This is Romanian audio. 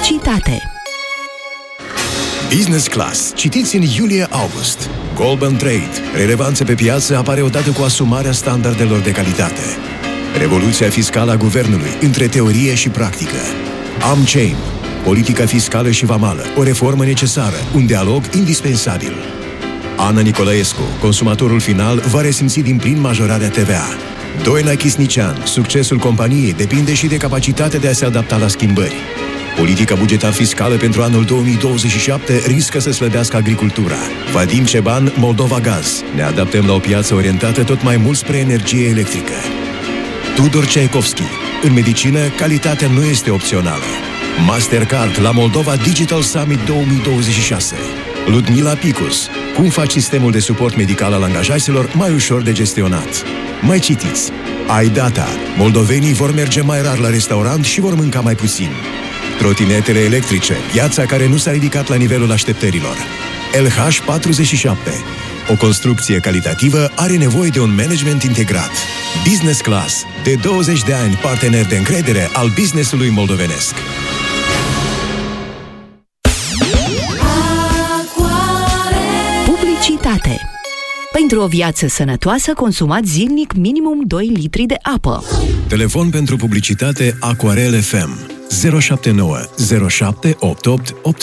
Publicitate. Business Class. Citiți în iulie-august. Goldman Trade. Relevanță pe piață apare odată cu asumarea standardelor de calitate. Revoluția fiscală a guvernului, între teorie și practică. AmChain. Politica fiscală și vamală. O reformă necesară. Un dialog indispensabil. Ana Nicolaescu. Consumatorul final va resimți din plin majorarea TVA. Doina Chisnician. Succesul companiei depinde și de capacitatea de a se adapta la schimbări. Politica bugetar-fiscală pentru anul 2027 riscă să slăbească agricultura. Vadim Ceban, Moldova Gaz. Ne adaptăm la o piață orientată tot mai mult spre energie electrică. Tudor Ceaikovski. În medicină, calitatea nu este opțională. Mastercard la Moldova Digital Summit 2026. Ludmila Picus. Cum faci sistemul de suport medical al angajaților mai ușor de gestionat? Mai citiți. iData. Moldovenii vor merge mai rar la restaurant și vor mânca mai puțin. Trotinetele electrice. Piața care nu s-a ridicat la nivelul așteptărilor. LH47. O construcție calitativă are nevoie de un management integrat. Business Class. De 20 de ani partener de încredere al business-ului moldovenesc. Publicitate. Pentru o viață sănătoasă, consumați zilnic minimum 2 litri de apă. Telefon pentru publicitate Aquarel FM 079 07 88 88.